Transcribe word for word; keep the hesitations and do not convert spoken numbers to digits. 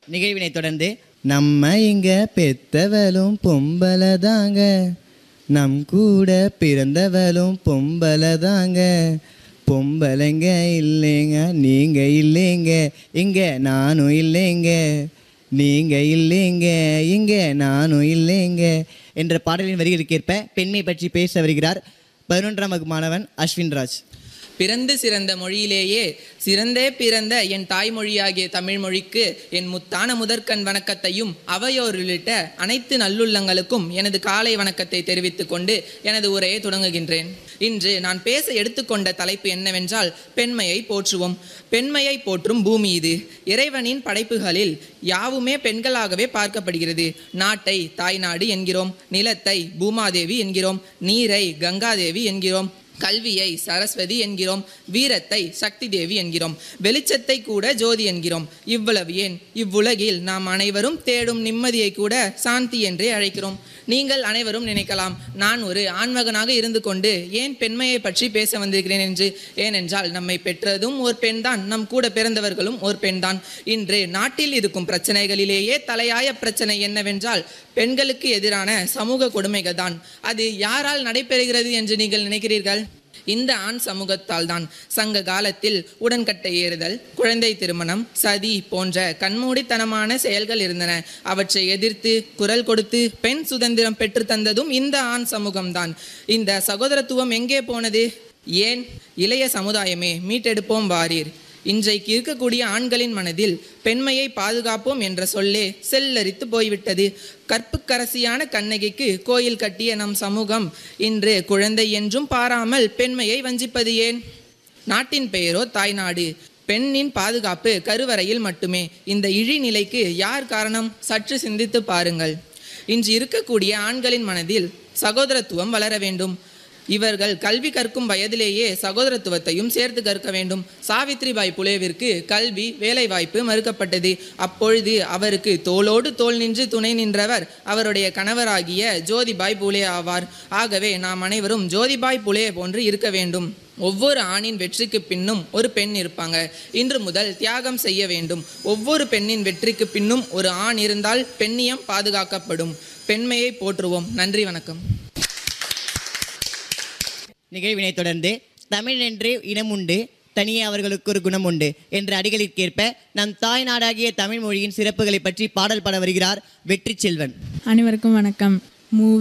நிகழ்வினை தொடர்ந்து நம்ம இங்க பெத்தவளும் பொம்பளை தாங்க, நம் கூட பிறந்தவளும் பொம்பளை தாங்க, பொம்பளைங்க இல்லைங்க நீங்க இல்லைங்க இங்க நானும் இல்லைங்க, நீங்க இல்லைங்க இங்க நானும் இல்லைங்க என்ற பாடலின் வரிகளுக்கேற்ப பெண்மை பற்றி பேச வருகிறார் பதினொன்றாம் வகுப்பு மாணவன் அஸ்வின்ராஜ். பிறந்து சிறந்த மொழியிலேயே சிறந்தே பிறந்த என் தாய்மொழியாகிய தமிழ் மொழிக்கு என் முத்தான முதற்கண் வணக்கத்தையும் அவையோர் உள்ளிட்ட அனைத்து நல்லுள்ளங்களுக்கும் எனது காலை வணக்கத்தை தெரிவித்துக் கொண்டு எனது உரையை தொடங்குகின்றேன். இன்று நான் பேச எடுத்துக்கொண்ட தலைப்பு என்னவென்றால் பெண்மையை போற்றுவோம். பெண்மையை போற்றும் பூமி இது. இறைவனின் படைப்புகளில் யாவுமே பெண்களாகவே பார்க்கப்படுகிறது. நாட்டை தாய்நாடு என்கிறோம், நிலத்தை பூமாதேவி என்கிறோம், நீரை கங்காதேவி என்கிறோம், கல்வியை சரஸ்வதி என்கிறோம், வீரத்தை சக்தி தேவி என்கிறோம், வெளிச்சத்தை கூட ஜோதி என்கிறோம். இவ்வளவு ஏன், இவ்வுலகில் நாம் அனைவரும் தேடும் நிம்மதியை கூட சாந்தி என்றே அழைக்கிறோம். நீங்கள் அனைவரும் நினைக்கலாம், நான் ஒரு ஆண்மகனாக இருந்து கொண்டு ஏன் பெண்மையை பற்றி பேச வந்திருக்கிறேன் என்று. ஏனென்றால் நம்மை பெற்றதும் ஒரு பெண்தான், நம் கூட பிறந்தவர்களும் ஒரு பெண்தான். இன்று நாட்டில் இருக்கும் பிரச்சனைகளிலேயே தலையாய பிரச்சனை என்னவென்றால் பெண்களுக்கு எதிரான சமூக கொடுமைகள் தான். அது யாரால் நடைபெறுகிறது என்று நீங்கள் நினைக்கிறீர்கள்? இந்த ஆண் சமூகத்தால் தான். சங்க காலத்தில் உடன்கட்டை ஏறுதல், குழந்தை திருமணம், சதி போன்ற கண்மூடித்தனமான செயல்கள் இருந்தன. அவற்றை எதிர்த்து குரல் கொடுத்து பெண் சுதந்திரம் பெற்று தந்ததும் இந்த ஆண் சமூகம்தான். இந்த சகோதரத்துவம் எங்கே போனது? ஏன்? இளைய சமுதாயமே மீட்டெடுப்போம் வாரீர். இன்றைக்கு இருக்கக்கூடிய ஆண்களின் மனதில் பெண்மையை பாதுகாப்போம் என்ற சொல்லே செல்லரித்து போய்விட்டது. கற்புக்கரசியான கண்ணகிக்கு கோயில் கட்டிய நம் சமூகம் இன்று குழந்தை என்றும் பாராமல் பெண்மையை வஞ்சிப்பது ஏன்? நாட்டின் பெயரோ தாய்நாடு. பெண்ணின் பாதுகாப்பு கருவறையில் மட்டுமே. இந்த இழிநிலைக்கு யார் காரணம்? சற்று சிந்தித்து பாருங்கள். இன்று இருக்கக்கூடிய ஆண்களின் மனதில் சகோதரத்துவம் வளர வேண்டும். இவர்கள் கல்வி கற்கும் வயதிலேயே சகோதரத்துவத்தையும் சேர்த்து கற்க வேண்டும். சாவித்ரிபாய் புலேவிற்கு கல்வி வேலைவாய்ப்பு மறுக்கப்பட்டது. அப்பொழுது அவருக்கு தோளோடு தோள் நின்று துணை நின்றவர் அவருடைய கணவராகிய ஜோதிபாய் புலே ஆவார். ஆகவே நாம் அனைவரும் ஜோதிபாய் புலே போன்று இருக்க வேண்டும். ஒவ்வொரு ஆணின் வெற்றிக்கு பின்னும் ஒரு பெண் இருப்பாங்க. இன்று முதல் தியாகம் செய்ய வேண்டும். ஒவ்வொரு பெண்ணின் வெற்றிக்கு பின்னும் ஒரு ஆண் இருந்தால் பெண்ணியம் பாதுகாக்கப்படும். பெண்மையை போற்றுவோம். நன்றி, வணக்கம். நிகழ்வினை தொடர்ந்து தமிழ் என்று இனம் உண்டு, தனியே அவர்களுக்கு ஒரு குணம் உண்டு என்ற அடிகளிற்கேற்ப நம் தாய் நாடாகிய தமிழ் மொழியின் சிறப்புகளை பற்றி பாடல் பாட வருகிறார் வெற்றி செல்வன். அனைவருக்கும் வணக்கம். மூ